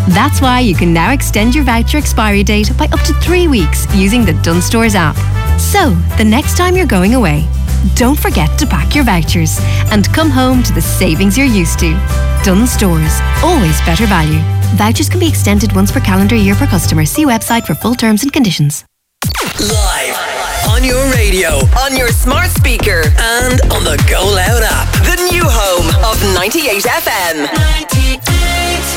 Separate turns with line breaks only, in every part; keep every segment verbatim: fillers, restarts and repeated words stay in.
That's why you can now extend your voucher expiry date by up to three weeks using the Dunnes Stores app. So, the next time you're going away, don't forget to pack your vouchers and come home to the savings you're used to. Dunnes Stores, always better value. Vouchers can be extended once per calendar year per customer. See website for full terms and conditions.
Live on your radio, on your smart speaker, and on the Go Loud app. The new home of ninety-eight F M. ninety-eight.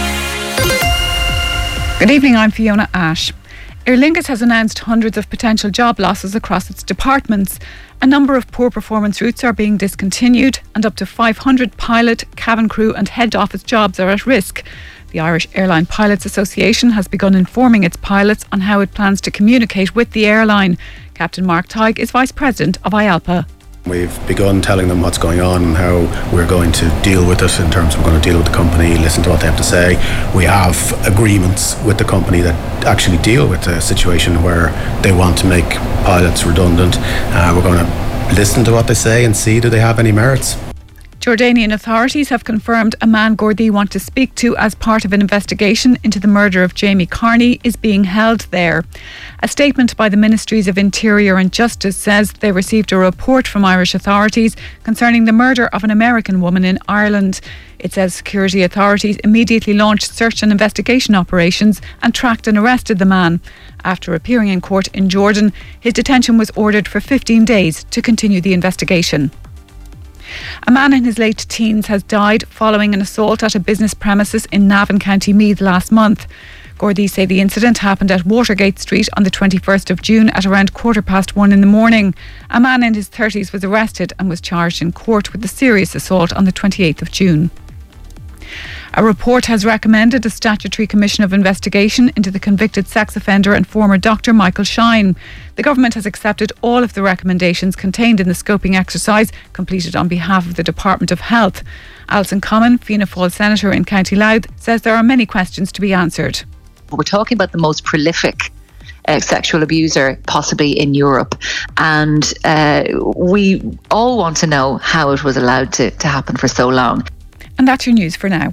Good evening, I'm Fiona Ash. Aer Lingus has announced hundreds of potential job losses across its departments. A number of poor performance routes are being discontinued, and up to five hundred pilot, cabin crew and head office jobs are at risk. The Irish Airline Pilots Association has begun informing its pilots on how it plans to communicate with the airline. Captain Mark Tighe is Vice President of I A L P A.
We've begun telling them what's going on and how we're going to deal with it, in terms of we're going to deal with the company, listen to what they have to say. We have agreements with the company that actually deal with a situation where they want to make pilots redundant. Uh, we're going to listen to what they say and see, do they have any merits.
Jordanian authorities have confirmed a man Gardaí want to speak to as part of an investigation into the murder of Jamie Carney is being held there. A statement by the Ministries of Interior and Justice says they received a report from Irish authorities concerning the murder of an American woman in Ireland. It says security authorities immediately launched search and investigation operations and tracked and arrested the man. After appearing in court in Jordan, his detention was ordered for fifteen days to continue the investigation. A man in his late teens has died following an assault at a business premises in Navan, County Meath last month. Gardaí say the incident happened at Watergate Street on the twenty-first of June at around quarter past one in the morning. A man in his thirties was arrested and was charged in court with the serious assault on the twenty-eighth of June. A report has recommended a statutory commission of investigation into the convicted sex offender and former doctor Michael Shine. The government has accepted all of the recommendations contained in the scoping exercise completed on behalf of the Department of Health. Alison Common, Fianna Fáil senator in County Louth, says there are many questions to be answered.
We're talking about the most prolific uh, sexual abuser possibly in Europe, and uh, we all want to know how it was allowed to, to happen for so long.
And that's your news for now.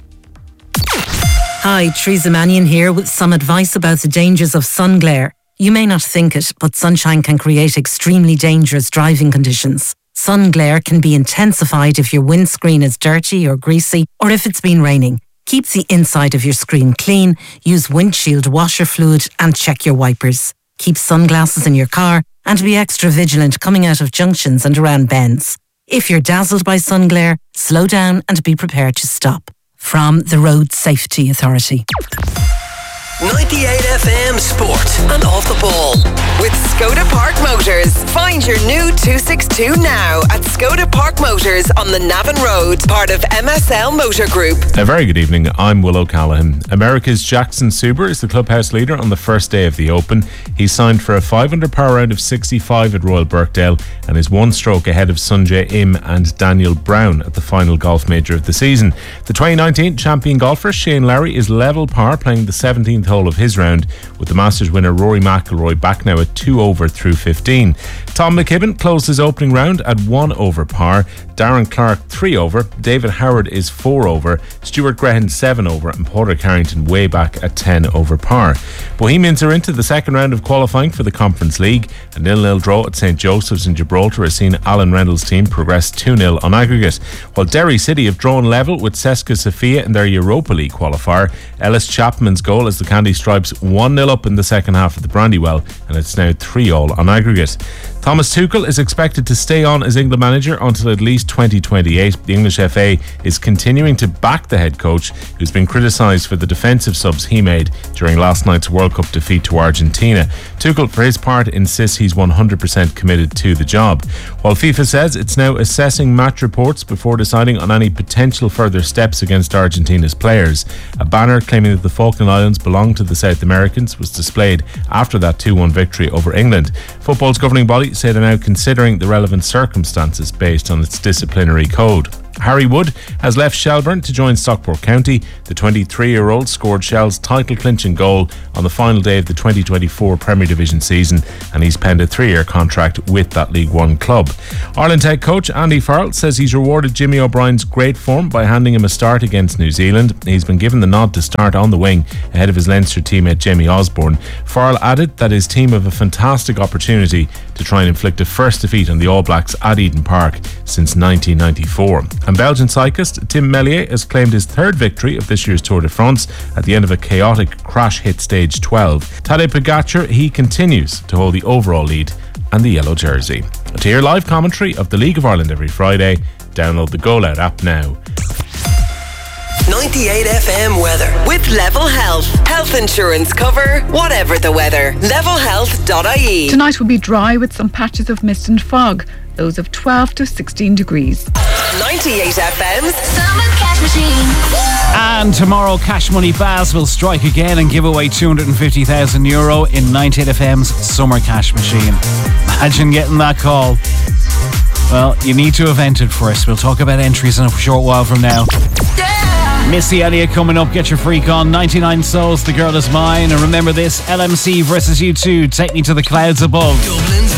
Hi, Teresa Mannion here with some advice about the dangers of sun glare. You may not think it, but sunshine can create extremely dangerous driving conditions. Sun glare can be intensified if your windscreen is dirty or greasy, or if it's been raining. Keep the inside of your screen clean, use windshield washer fluid and check your wipers. Keep sunglasses in your car and be extra vigilant coming out of junctions and around bends. If you're dazzled by sun glare, slow down and be prepared to stop. From the Road Safety Authority.
ninety-eight F M Sport and Off the Ball with Skoda Park Motors. Find your new two sixty-two now at Skoda Park Motors on the Navan Road, part of M S L Motor Group.
A very good evening, I'm Will O'Callaghan. America's Jackson Suber is the clubhouse leader on the first day of the Open. He signed for a five under par round of sixty-five at Royal Birkdale and is one stroke ahead of Sunjay Im and Daniel Brown at the final golf major of the season. The twenty nineteen champion golfer Shane Lowry is level par playing the seventeenth hole of his round, with the Masters winner Rory McIlroy back now at two over through fifteen. Tom McKibben closed his opening round at one over par, Darren Clark three over, David Howard is four over, Stuart Grehan seven over and Porter Carrington way back at ten over par. Bohemians are into the second round of qualifying for the Conference League. A nil-nil draw at St Joseph's in Gibraltar has seen Alan Rendell's team progress two nil on aggregate, while Derry City have drawn level with Cesca Sofia in their Europa League qualifier. Ellis Chapman's goal as the Candy Stripes one nil up in the second half of the Brandywell, and it's now three all on aggregate. Thomas Tuchel is expected to stay on as England manager until at least twenty twenty-eight. The English F A is continuing to back the head coach, who's been criticised for the defensive subs he made during last night's World Cup defeat to Argentina. Tuchel, for his part, insists he's one hundred percent committed to the job, while FIFA says it's now assessing match reports before deciding on any potential further steps against Argentina's players. A banner claiming that the Falkland Islands belong to the South Americans was displayed after that two one victory over England. Football's governing body say they're now considering the relevant circumstances based on its disciplinary code. Harry Wood has left Shelbourne to join Stockport County. The twenty-three-year-old scored Shell's title-clinching goal on the final day of the twenty twenty-four Premier Division season, and he's penned a three-year contract with that League One club. Ireland head coach Andy Farrell says he's rewarded Jimmy O'Brien's great form by handing him a start against New Zealand. He's been given the nod to start on the wing ahead of his Leinster teammate Jamie Osborne. Farrell added that his team have a fantastic opportunity to try and inflict a first defeat on the All Blacks at Eden Park since nineteen ninety-four. And Belgian cyclist Tim Mellier has claimed his third victory of this year's Tour de France at the end of a chaotic crash hit stage twelve. Tadej Pogacar, he continues to hold the overall lead and the yellow jersey. To hear live commentary of the League of Ireland every Friday, download the Go Loud app now.
ninety-eight F M weather with Level Health. Health insurance cover, whatever the weather. level health dot I E.
Tonight will be dry with some patches of mist and fog. Lows of twelve to sixteen degrees.
ninety-eight F M's
Summer Cash Machine.
And tomorrow, Cash Money Baz will strike again and give away two hundred fifty thousand euro in ninety-eight F M's Summer Cash Machine. Imagine getting that call. Well, you need to have entered first. We'll talk about entries in a short while from now. Yeah. Missy Elliott coming up. Get your freak on. ninety-nine Souls, The Girl Is Mine. And remember this, L M C versus U two. Take Me to the Clouds Above.
Dublin's